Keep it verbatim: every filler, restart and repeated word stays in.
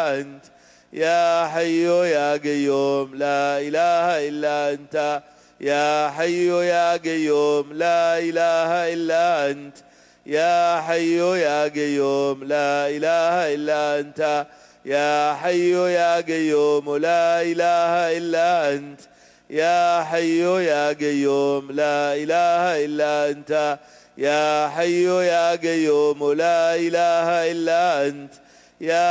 إلا أنت يا حي يا قيوم لا إله إلا أنت يا حي يا قيوم لا إله إلا أنت يا حي يا قيوم لا إله إلا أنت يا حي يا قيوم لا إله إلا أنت يا حي يا قيوم لا إله إلا أنت يا حي يا قيوم لا إله إلا أنت يا